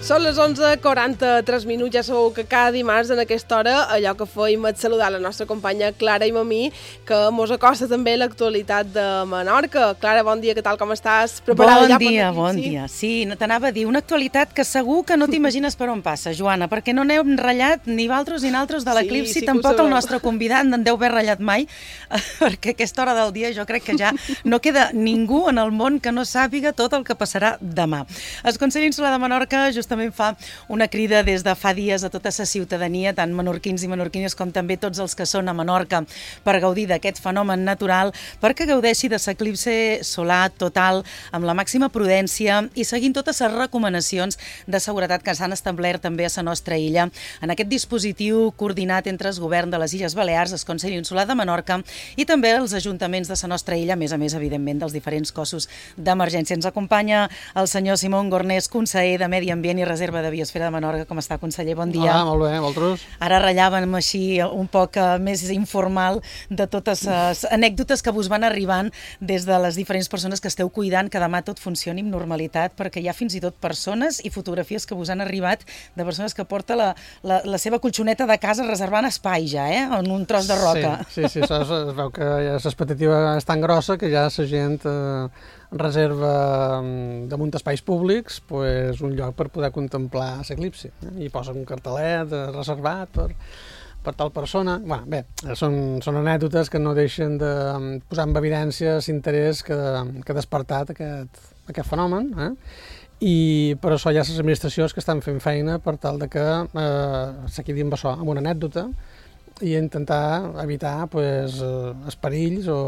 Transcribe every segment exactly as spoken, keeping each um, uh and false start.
Són les onze quaranta-tres minuts, ja sabeu que cada dimarts en aquesta hora allò que feim és saludar la nostra companya Clara i Mamí, que mos acosta també l'actualitat de Menorca. Clara, bon dia, què tal, com estàs? Preparada bon ja dia, bon sí? dia. Sí, no t'anava a dir, una actualitat que segur que no t'imagines per on passa, Joana, perquè no n'hem ratllat ni valtros ni naltros de l'eclipsi, sí, sí tampoc el nostre convidat no en deu haver ratllat mai, perquè a aquesta hora del dia jo crec que ja no queda ningú en el món que no sàpiga tot el que passarà demà. El Consell Insular de Menorca justament fa una crida des de fa dies a tota la ciutadania, tant menorquins i menorquines com també tots els que són a Menorca, per gaudir d'aquest fenomen natural, perquè gaudeixi de l'eclipsi solar total amb la màxima prudència i seguint totes les recomanacions de seguretat que s'han establert també a la nostra illa. En aquest dispositiu coordinat entre el govern de les Illes Balears, el Consell Insular de Menorca i també els ajuntaments de la nostra illa, a més a més, evidentment, dels diferents cossos d'emergència. Ens acompanya el senyor Simón Gornés, conseller de Medi Ambient i Reserva de Biosfera de Menorca. Com està, conseller? Bon dia. Hola, molt bé, vosaltres? Ara ratllàvem així un poc més informal de totes les anècdotes que vos van arribant des de les diferents persones que esteu cuidant que demà tot funcioni amb normalitat, perquè hi ha fins i tot persones i fotografies que vos han arribat de persones que porta la, la, la seva colxoneta de casa reservant espai ja, eh? En un tros de roca. Sí, sí, sí, es, es veu que l'expectativa és tan grossa que ja la gent eh, reserva damunt espais públics pues, un lloc per poder contemplar l'eclipsi. Eh? I posa un cartelet eh, reservat per, per tal persona. Bueno, bé, són, són anècdotes que no deixen de posar en evidència l'interès que, que ha despertat aquest, aquest fenomen. Eh? I per això hi ha les administracions que estan fent feina per tal de que eh, s'equidi amb això, amb una anècdota, i intentar evitar pues, eh, els perills o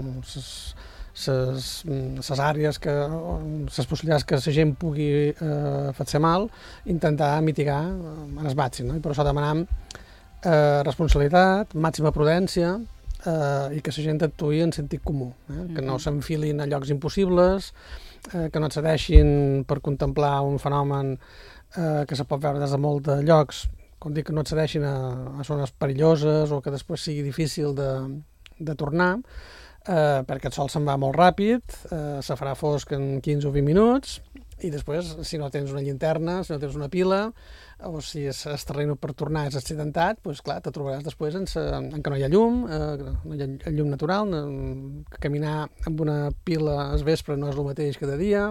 les àrees, que, les possibilitats que la gent pugui eh, fer-se mal, intentar mitigar en el màxim. No? I per això demanem eh, responsabilitat, màxima prudència eh, i que la gent actuï en sentit comú, eh? Mm-hmm. Que no s'enfilin a llocs impossibles, eh, que no accedeixin per contemplar un fenomen eh, que se pot veure des de molts de llocs, com dic, que no accedeixin a, a zones perilloses o que després sigui difícil de, de tornar, eh, perquè el sol se'n va molt ràpid, eh, se farà fosc en quinze o vint minuts, i després, si no tens una llinterna, si no tens una pila, o si el terreny per tornar és accidentat, doncs clar, te trobaràs després en, sa, en que no hi ha llum, eh, no hi ha llum natural, no, que caminar amb una pila al vespre no és el mateix que de dia,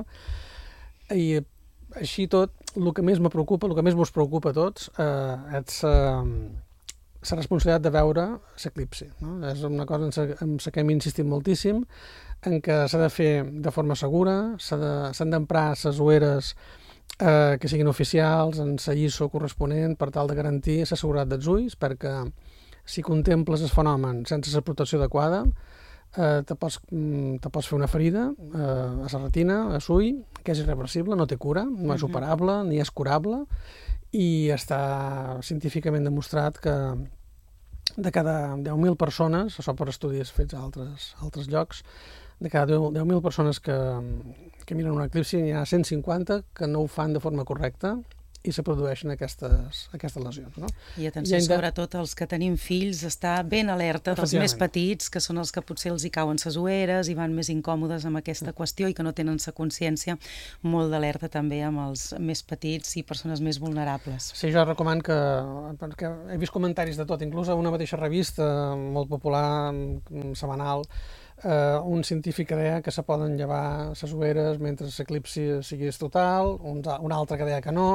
i així tot, el que més me preocupa, el que més vos preocupa a tots, eh, és la responsabilitat de veure l'eclipsi. No? És una cosa en la que hem insistit moltíssim, en què s'ha de fer de forma segura, s'han d'emprar les ulleres eh, que siguin oficials, en la I S O corresponent, per tal de garantir la seguretat dels ulls, perquè si contemples el fenomen sense la protecció adequada, eh, te, pots, te pots fer una ferida eh, a la retina, a l'ull, que és irreversible, no té cura, no és operable, ni és curable, i està científicament demostrat que de cada deu mil persones, això per estudis fets a altres, altres llocs, de cada deu mil persones que, que miren un eclipsi, n'hi ha cent cinquanta que no ho fan de forma correcta i se produeixen aquestes, aquestes lesions. No? I atenció, I de... sobretot els que tenim fills, estar ben alerta dels més petits, que són els que potser els hi cauen ses ulleres i van més incòmodes amb aquesta qüestió i que no tenen sa consciència, molt d'alerta també amb els més petits i persones més vulnerables. Sí, jo recomano que, perquè he vist comentaris de tot, inclús a una mateixa revista molt popular, setmanal, Uh, un científic que deia que se poden llevar les ulleres mentre l'eclipsi sigui total, un, un altre que deia que no.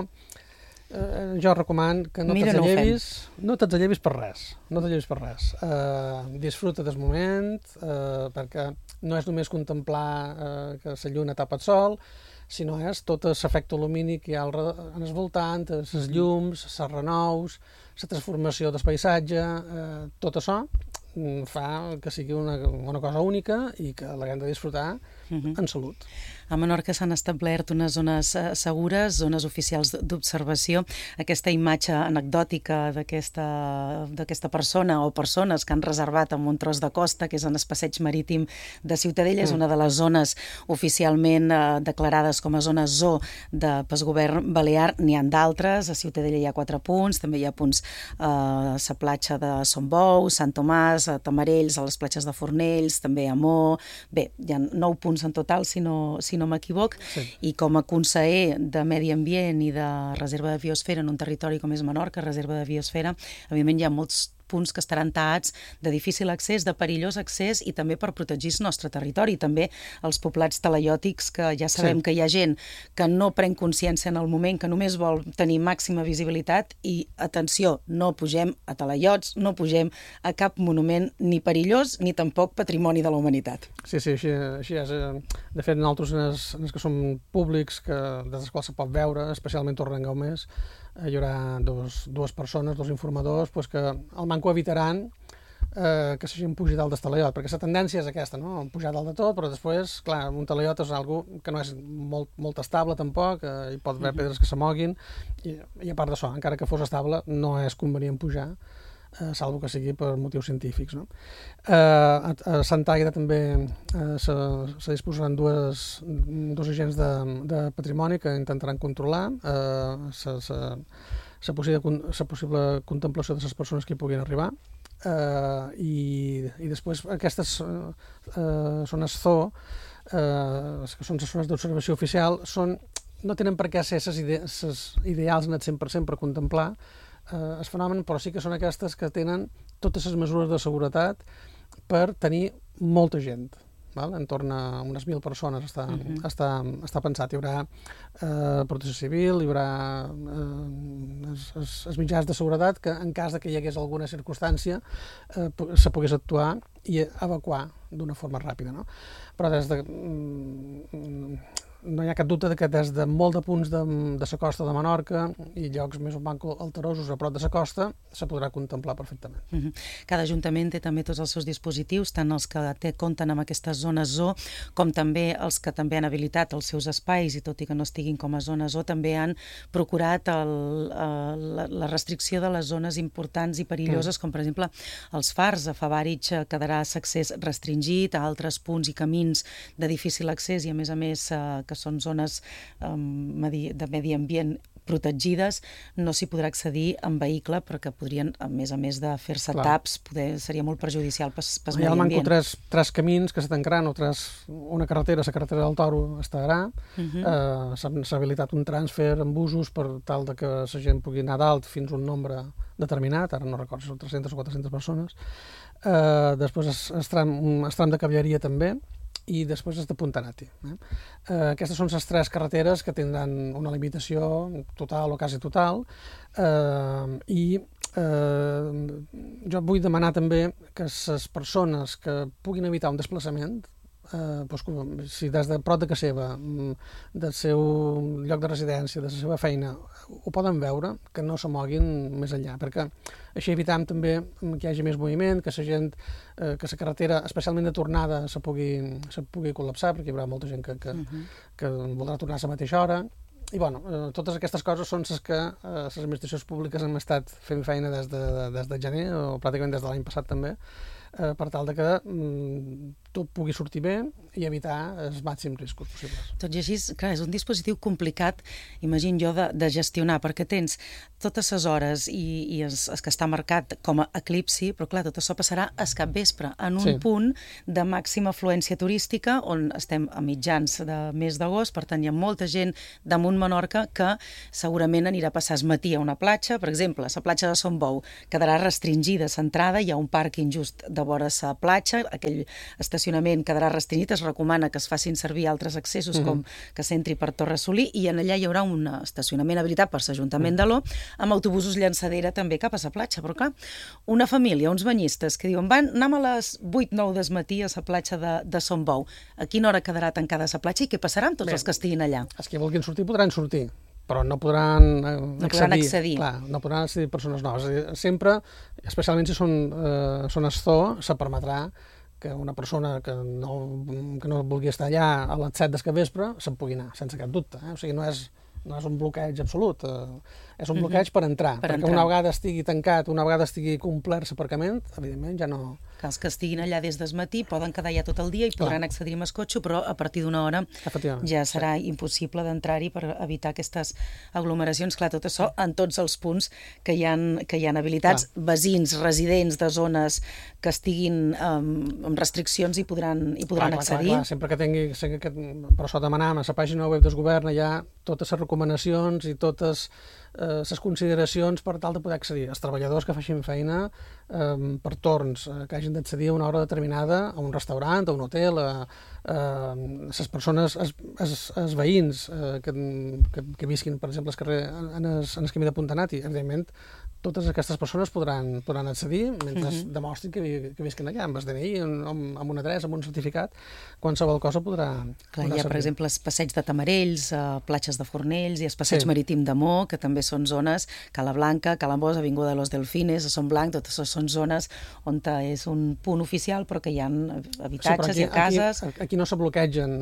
Uh, jo recomano que no te'ls llevis, no te'ls llevis per res, no te'ls llevis per res. Uh, disfruta del moment, uh, perquè no és només contemplar uh, que la lluna tapa el sol, sinó és tot l'efecte lumínic que hi ha en el voltant, les llums, les renous, la transformació del paisatge, uh, tot això fa que sigui una, una cosa única i que l'haguem de disfrutar uh-huh. en salut. A Menorca s'han establert unes zones segures, zones oficials d'observació. Aquesta imatge anecdòtica d'aquesta persona o persones que han reservat amb un tros de costa, que és en el passeig marítim de Ciutadella, mm. és una de les zones oficialment eh, declarades com a zona Z O de pel govern balear. N'hi ha d'altres, a Ciutadella hi ha quatre punts, també hi ha punts eh, a la platja de Son Bou, Sant Tomàs, a Tamarells, a les platges de Fornells, també a Mo. Bé, hi ha nou punts punts en total, si no, si no m'equivoc, Sí. i com a conseller de Medi Ambient i de Reserva de Biosfera en un territori com és Menorca, Reserva de Biosfera, evidentment hi ha molts punts que estaran taats de difícil accés, de perillós accés i també per protegir el nostre territori. També els poblats talaiòtics, que ja sabem Sí. que hi ha gent que no pren consciència en el moment, que només vol tenir màxima visibilitat i, atenció, no pugem a talaiots, no pugem a cap monument ni perillós ni tampoc patrimoni de la humanitat. Sí, sí, així, així és. De fet, nosaltres, en els, en els que som públics, que, des dels quals se pot veure, especialment Torrengaumés, hi haurà dos, dues persones, dos informadors, pues, que el manco evitaran eh, que s'hagin pujat dalt del talaiot, perquè la tendència és aquesta, no? Pujar dalt de tot, però després, clar, un talaiot és algo que no és molt, molt estable tampoc, eh, hi pot haver pedres que se moguin, i, i a part d'això, encara que fos estable, no és convenient pujar, eh, salvo que sigui per motius científics, no? Eh, a, a Santa Àgueda també eh, se, se disposaran dues, dos agents de, de patrimoni que intentaran controlar eh, se, se, la possible, la possible contemplació de les persones que hi puguin arribar, eh, i, i després aquestes eh, zones Z O, eh, que són les zones d'observació oficial, són, no tenen per què ser les ide ideals net cent per cent per contemplar eh, el fenomen, però sí que són aquestes que tenen totes les mesures de seguretat per tenir molta gent. Val? En torn a unes mil persones està, uh-huh. està, està pensat. Hi haurà eh, protecció civil, hi haurà eh, els, els mitjans de seguretat que en cas de que hi hagués alguna circumstància eh, se pogués actuar i evacuar d'una forma ràpida. No? Però des de... Mm, no hi ha cap dubte que des de molt de punts de, de la costa de Menorca i llocs més o menys alterosos a prop de la costa se podrà contemplar perfectament. Uh-huh. Cada ajuntament té també tots els seus dispositius, tant els que té, compten amb aquestes zones Z O, com també els que també han habilitat els seus espais, i tot i que no estiguin com a zones Z O, també han procurat el, el, la, la restricció de les zones importants i perilloses, mm. com per exemple els fars. A Favarich quedarà l'accés restringit, a altres punts i camins de difícil accés i, a més a més, eh, que són zones um, de medi ambient protegides, no s'hi podrà accedir en vehicle, perquè podrien, a més a més de fer-se taps, poder, seria molt perjudicial pel medi ambient. Hi ha manco tres, tres camins que se tancaran, o tres, una carretera, la carretera del Toro estarà, uh-huh. eh, s'ha habilitat un transfer amb busos per tal de que la gent pugui anar dalt fins a un nombre determinat, ara no recordo si són tres-centes o quatre-centes persones, eh, després es, es, tram, es tram de cavalleria també, i després és de Puntanati. Eh? Eh, aquestes són les tres carreteres que tindran una limitació total o quasi total, eh, i eh, jo vull demanar també que les persones que puguin evitar un desplaçament, eh, doncs, si des de prop de casa seva, del seu lloc de residència, de la seva feina, ho poden veure, que no se moguin més enllà, perquè així evitam també que hi hagi més moviment, que la gent, eh, que la carretera, especialment de tornada, se pugui, se pugui col·lapsar, perquè hi haurà molta gent que, que, uh-huh. que voldrà tornar a la mateixa hora. I bueno, eh, totes aquestes coses són les que eh, les administracions públiques han estat fent feina des de, des de gener, o pràcticament des de l'any passat també, eh, per tal de que mm, tot pugui sortir bé i evitar els màxims riscos possibles. Tot i així, clar, és un dispositiu complicat, imagino jo, de, de gestionar, perquè tens totes les hores i, i es, es que està marcat com a eclipsi, però clar, tot això passarà a capvespre, en un sí. punt de màxima afluència turística, on estem a mitjans de mes d'agost, per tant hi ha molta gent damunt Menorca que segurament anirà a passar el matí a una platja, per exemple, la platja de Son Bou quedarà restringida l'entrada, hi ha un pàrquing just de vora la platja, aquell estacionament quedarà restringit, es recomana que es facin servir altres accessos, mm-hmm. com que s'entri per Torre Solí, i en allà hi haurà un estacionament habilitat per l'Ajuntament mm. de l'O, amb autobusos llançadera també cap a la platja, però clar, una família, uns banyistes que diuen, van, anem a les vuit nou del matí a la platja de, de Son Bou, a quina hora quedarà tancada la platja i què passarà amb tots Bé, els que estiguin allà? Els que vulguin sortir podran sortir, però no podran accedir. No podran accedir. Clar, no podran accedir persones noves. Sempre, especialment si són eh, zones Z O, se permetrà que una persona que no, que no vulgui estar allà a les set del capvespre se'n pugui anar, sense cap dubte. Eh? O sigui, no és, no és un bloqueig absolut, és un bloqueig per entrar, per perquè entrar. una vegada estigui tancat, una vegada estigui complert l'aparcament, evidentment ja no... Que els que estiguin allà des del matí poden quedar ja tot el dia i podran Clar. accedir amb el cotxe, però a partir d'una hora ja serà sí. impossible d'entrar-hi per evitar aquestes aglomeracions. Clar, tot això en tots els punts que hi ha, que hi ha habilitats. Clar. Veïns, residents de zones que estiguin um, amb restriccions hi podran, hi podran clar, accedir. Clar, clar, sempre que tingui... Que, per això demanàvem a la pàgina web del govern hi ha totes les recomanacions i totes les eh, consideracions per tal de poder accedir. Els treballadors que facin feina eh, per torns, eh, que hagin d'accedir a una hora determinada a un restaurant, a un hotel, a, a les persones, els, els, els veïns eh, que, que, que visquin, per exemple, al carrer, en el, en el camí de Puntanati, evidentment, totes aquestes persones podran, podran accedir mentre uh-huh. demostrin que, que visquen allà, amb el D N I, amb, amb una adreça, amb un certificat, qualsevol cosa podrà, Clar, podrà hi ha, per exemple, els passeig de Tamarells, eh, platges de Fornells, i el passeig sí. marítim de Mo, que també són zones, Cala Blanca, Calambós, Avinguda de los Delfines, a Son Blanc, totes són zones on és un punt oficial però que hi ha habitatges, sí, aquí, hi ha cases... Aquí, aquí no se bloquegen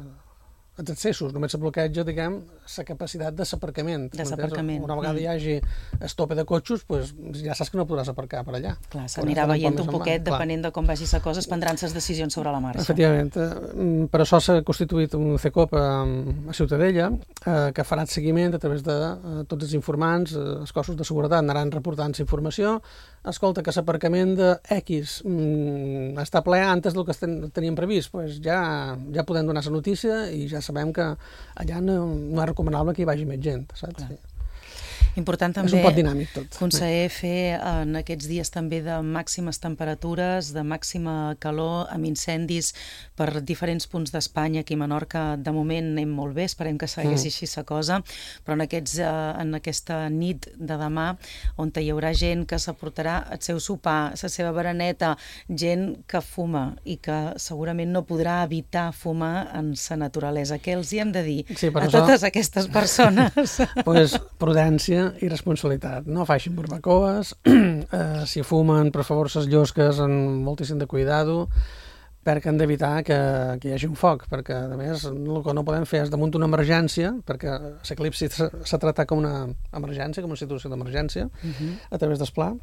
els accessos, només se bloqueja, diguem, la capacitat de l'aparcament. Desaparcament. Una vegada mm. hi hagi estope de cotxos, pues, ja saps que no podràs aparcar per allà. Clar, s'anirà veient un poquet, depenent de com vagi la cosa, es prendran les decisions sobre la marxa. Efectivament. Per això s'ha constituït un C E C O P a, a Ciutadella, eh, que farà el seguiment a través de eh, tots els informants, eh, els cossos de seguretat anaran reportant la informació. Escolta, que l'aparcament de X mm, està ple antes del que ten, teníem previst, pues ja, ja podem donar la notícia i ja sabem que allà no, no és recomanable que hi vagi més gent, saps? Sí. Important també, és un pot dinàmic tot. Conseller, fer en aquests dies també de màximes temperatures, de màxima calor, amb incendis per diferents punts d'Espanya. Aquí a Menorca, de moment, anem molt bé, esperem que segueixi mm. així la cosa, però en, aquests, en aquesta nit de demà, on hi haurà gent que s'aportarà el seu sopar, la seva bereneta, gent que fuma i que segurament no podrà evitar fumar en la naturalesa. Què els hi hem de dir sí, a això... totes aquestes persones? Pues, prudència i responsabilitat. No facin barbacoes, eh, si fumen, per favor, ses llosques amb moltíssim de cuidado, perquè hem d'evitar que, que hi hagi un foc, perquè, a més, el que no podem fer és damunt d'una emergència, perquè l'eclipsi s'ha tractat com una emergència, com una situació d'emergència, uh-huh. a través del pla,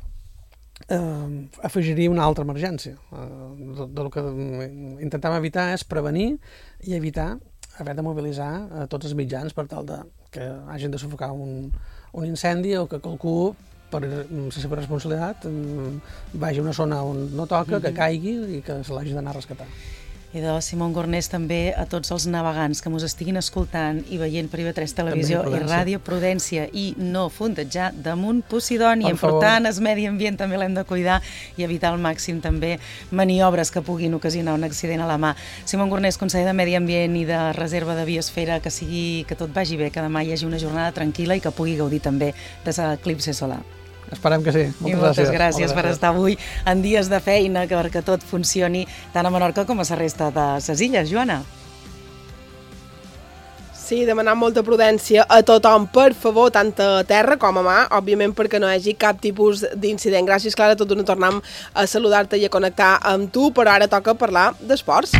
eh, afegiria una altra emergència. Eh, del que intentem evitar és prevenir i evitar haver de mobilitzar eh, tots els mitjans per tal de que hagin de sufocar un, un incendi o que qualcú, per la seva responsabilitat, vagi a una zona on no toca, que caigui i que se l'hagi d'anar a rescatar. I de Simón Gornés també a tots els navegants que mos estiguin escoltant i veient per I V tres Televisió i Ràdio, prudència i no fondejar damunt Posidònia. Important, el medi ambient també l'hem de cuidar i evitar al màxim també maniobres que puguin ocasionar un accident a la mà. Simón Gornés, conseller de Medi Ambient i de Reserva de Biosfera, que sigui que tot vagi bé, que demà hi hagi una jornada tranquil·la i que pugui gaudir també de l'eclipsi solar. Esperem que sí. Moltes, I moltes gràcies, gràcies per estar avui en dies de feina, perquè tot funcioni tant a Menorca com a la resta de les illes. Joana? Sí, demanar molta prudència a tothom, per favor, tant a terra com a mà, òbviament perquè no hi hagi cap tipus d'incident. Gràcies, Clara, tot d'una tornem a saludar-te i a connectar amb tu, però ara toca parlar d'esports.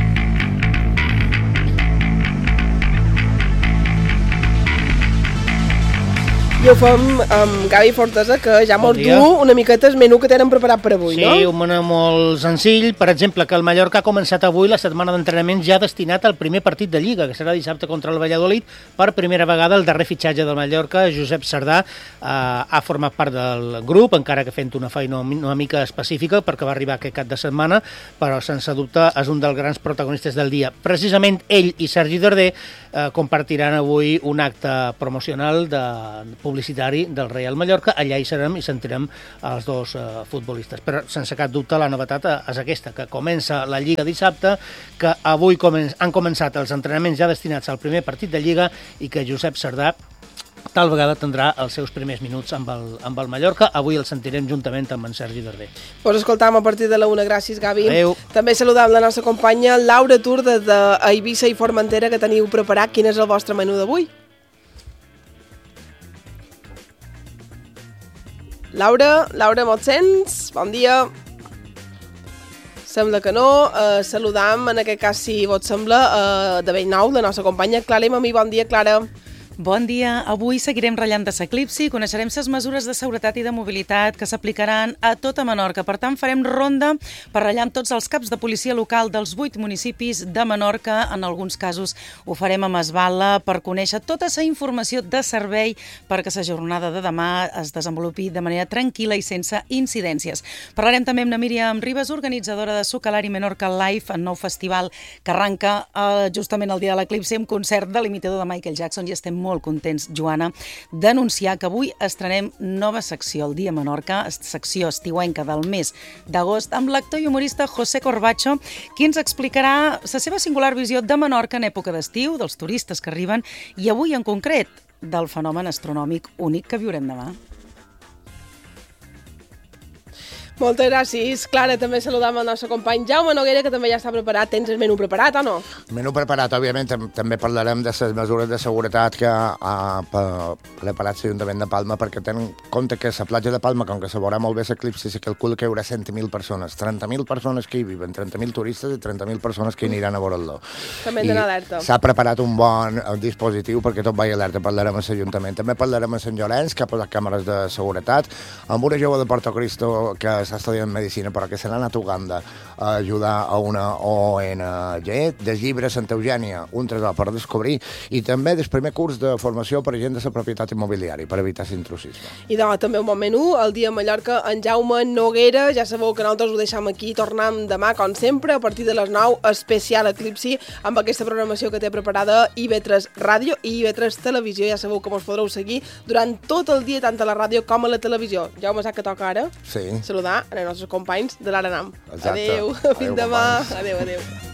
I ho fem amb Gavi Fortesa, que ja mos du una miqueta el menú que tenen preparat per avui, sí, no? Sí, un menú molt senzill. Per exemple, que el Mallorca ha començat avui la setmana d'entrenaments ja destinat al primer partit de Lliga, que serà dissabte contra el Valladolid. Per primera vegada, el darrer fitxatge del Mallorca, Josep Sardà, eh, ha format part del grup, encara que fent una feina una mica específica, perquè va arribar aquest cap de setmana, però sense dubte és un dels grans protagonistes del dia. Precisament ell i Sergi Darder eh, compartiran avui un acte promocional de publicitari del Real Mallorca. Allà hi serem i sentirem els dos uh, futbolistes. Però sense cap dubte la novetat és aquesta, que comença la Lliga dissabte, que avui comen han començat els entrenaments ja destinats al primer partit de Lliga i que Josep Sardà tal vegada tindrà els seus primers minuts amb el, amb el Mallorca. Avui el sentirem juntament amb en Sergi Darder. Pues escoltam a partir de la una. Gràcies, Gavi. Adéu. També saludam la nostra companya Laura Tur de, de Eivissa i Formentera, que teniu preparat. Quin és el vostre menú d'avui? Laura, Laura, me'ls sents? Bon dia. Sembla que no. Eh, saludam, en aquest cas, si vos sembla, eh, de Bellnou, la nostra companya Clara i Mamí. Bon dia, Clara. Bon dia. Avui seguirem ratllant de s'eclipsi i coneixerem les mesures de seguretat i de mobilitat que s'aplicaran a tota Menorca. Per tant, farem ronda per ratllar amb tots els caps de policia local dels vuit municipis de Menorca. En alguns casos ho farem amb esbala per conèixer tota la informació de servei perquè la jornada de demà es desenvolupi de manera tranquil·la i sense incidències. Parlarem també amb la Míriam Ribas, organitzadora de Sucalari Menorca Live, el nou festival que arranca eh, justament el dia de l'eclipsi amb concert de l'imitador de Michael Jackson, i estem molt contents, Joana, d'anunciar que avui estrenem nova secció, el Dia Menorca, secció estiuenca del mes d'agost, amb l'actor i humorista José Corbacho, qui ens explicarà la seva singular visió de Menorca en època d'estiu, dels turistes que arriben, i avui en concret del fenomen astronòmic únic que viurem demà. Moltes gràcies, Clara. També saludam el nostre company Jaume Noguera, que també ja està preparat. Tens el menú preparat o no? Menú preparat, òbviament. També parlarem de les mesures de seguretat que ha preparat l'Ajuntament de Palma, perquè tenen en compte que la platja de Palma, com que se veurà molt bé l'eclipsi, se calcula que hi haurà cent mil persones. trenta mil persones que hi viven, trenta mil turistes i trenta mil persones que hi aniran a veure-lo. També hem d'anar alerta. S'ha preparat un bon dispositiu perquè tot vagi alerta. Parlarem amb l'Ajuntament. També parlarem amb Sant Llorenç, que ha posat càmeres de seguretat, amb una jove de Porto Cristo que s'ha estudiat medicina, però que se n'ha anat a Uganda a ajudar a una O N G, del llibre Santa Eugènia, un tresor per descobrir, i també del primer curs de formació per a gent de la propietat immobiliària, per evitar l'intrusisme. I doncs, també un bon menú, el dia a Mallorca, en Jaume Noguera. Ja sabeu que nosaltres ho deixem aquí, tornem demà, com sempre, a partir de les nou, especial Eclipsi, amb aquesta programació que té preparada I V tres Ràdio i I V tres Televisió. Ja sabeu que us podreu seguir durant tot el dia, tant a la ràdio com a la televisió. Jaume, sap que toca ara? Sí. Saludar els nostres companys de l'Aranam. Exacte. Adéu, fins demà. Adéu, adéu.